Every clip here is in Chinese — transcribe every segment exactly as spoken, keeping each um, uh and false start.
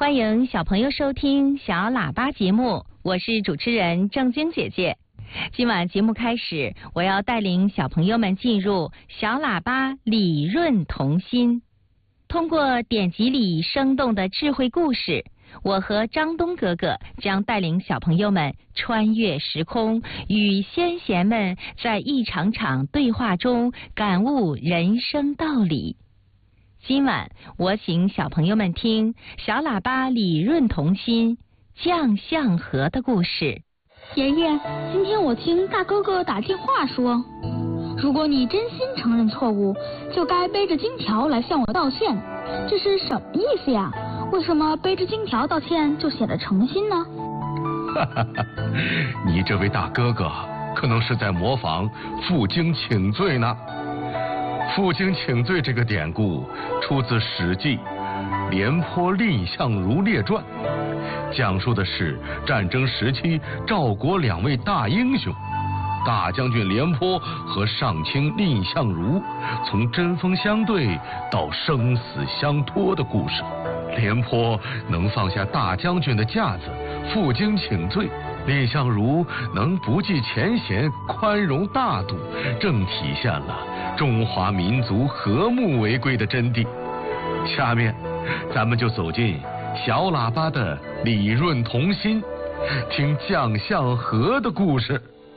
欢迎小朋友收听小喇叭节目，我是主持人正晶姐姐。今晚节目开始，我要带领小朋友们进入小喇叭理润童心。通过典籍里生动的智慧故事，我和张东哥哥将带领小朋友们穿越时空，与先贤们在一场场对话中感悟人生道理。今晚我请小朋友们听小喇叭理润童心将相和的故事。 爷爷，今天我听大哥哥打电话说，如果你真心承认错误，就该背着金条来向我道歉。这是什么意思呀？为什么背着金条道歉就显得诚心呢？ 哈哈哈，你这位大哥哥可能是在模仿负荆请罪呢。负荆请罪这个典故出自《史记·廉颇蔺相如列传》，讲述的是战争时期赵国两位大英雄，大将军廉颇和上卿蔺相如从针锋相对到生死相托的故事。廉颇能放下大将军的架子，负荆请罪；蔺相如能不计前嫌，宽容大度，正体现了中华民族和睦为贵的真谛。下面咱们就走进小喇叭的理润童心，听将相和的故事。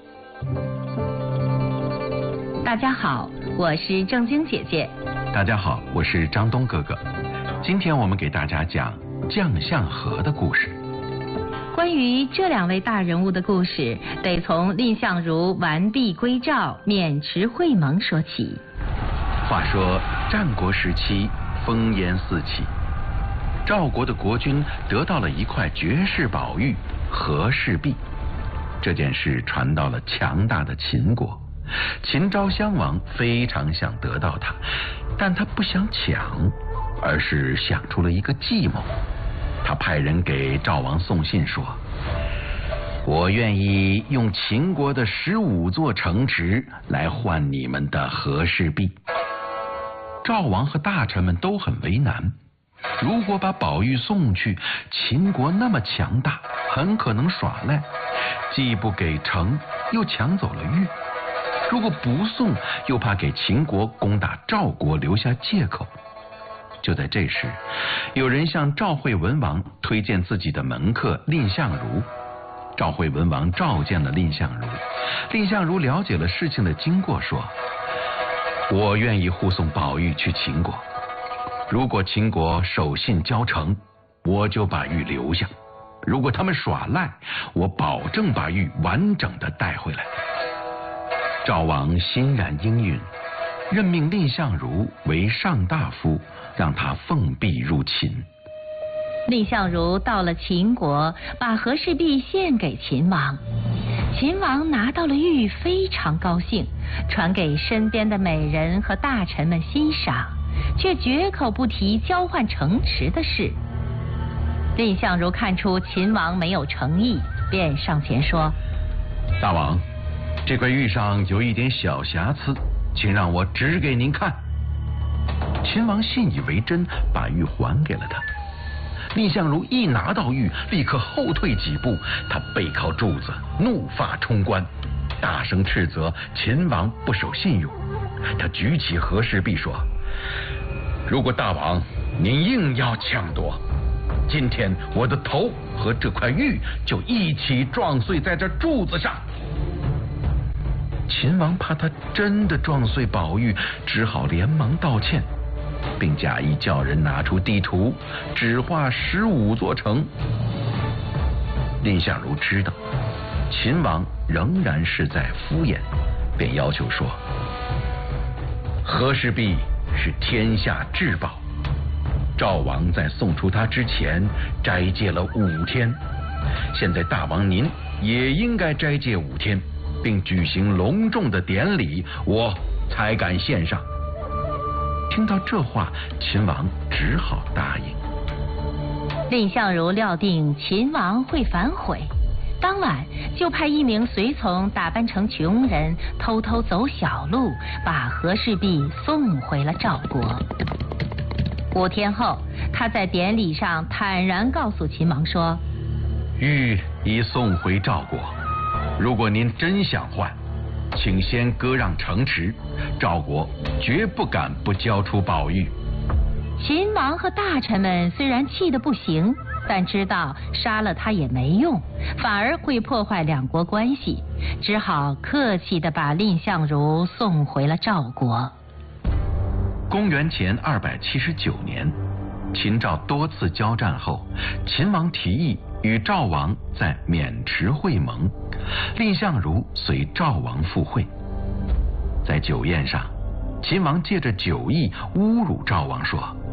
大家好，我是正晶姐姐。 大家好，我是张东哥哥。今天我们给大家讲将相和的故事。 关于这两位大人物的故事，得从蔺相如完璧归赵，渑池会盟说起。 话说战国时期烽烟四起，赵国的国君得到了一块绝世宝玉和氏璧。这件事传到了强大的秦国，秦昭襄王非常想得到它，但他不想抢，而是想出了一个计谋。他派人给赵王送信说，我愿意用秦国的十五座城池来换你们的和氏璧。赵王和大臣们都很为难，如果把宝玉送去，秦国那么强大，很可能耍赖，既不给城，又抢走了玉；如果不送，又怕给秦国攻打赵国留下借口。就在这时，有人向赵惠文王推荐自己的门客蔺相如。赵惠文王召见了蔺相如，蔺相如了解了事情的经过，说，我愿意护送宝玉去秦国，如果秦国守信交城，我就把玉留下；如果他们耍赖，我保证把玉完整的带回来。赵王欣然应允，任命蔺相如为上大夫，让他奉璧入秦。 蔺相如到了秦国，把和氏璧献给秦王。秦王拿到了玉，非常高兴，传给身边的美人和大臣们欣赏，却绝口不提交换城池的事。蔺相如看出秦王没有诚意，便上前说， 大王，这块玉上有一点小瑕疵，请让我指给您看。秦王信以为真，把玉还给了他。蔺相如一拿到玉，立刻后退几步，他背靠柱子，怒发冲冠，大声斥责秦王不守信用。他举起和氏璧说，如果大王您硬要抢夺，今天我的头和这块玉就一起撞碎在这柱子上。秦王怕他真的撞碎宝玉，只好连忙道歉，并假意叫人拿出地图，只画十五座城。蔺相如知道秦王仍然是在敷衍，便要求说，和氏璧是天下至宝，赵王在送出它之前斋戒了五天，现在大王您也应该斋戒五天，并举行隆重的典礼，我才敢献上。听到这话，秦王只好答应。 蔺相如料定秦王会反悔，当晚就派一名随从打扮成穷人，偷偷走小路，把和氏璧送回了赵国。 五天后，他在典礼上坦然告诉秦王说：“ 玉已送回赵国，如果您真想换，请先割让城池，赵国绝不敢不交出宝玉。” 秦王和大臣们虽然气得不行，但知道杀了他也没用，反而会破坏两国关系，只好客气地把蔺相如送回了赵国。 公元前二百七十九年，秦赵多次交战后，秦王提议与赵王在渑池会盟，蔺相如随赵王赴会。在酒宴上，秦王借着酒意侮辱赵王说：“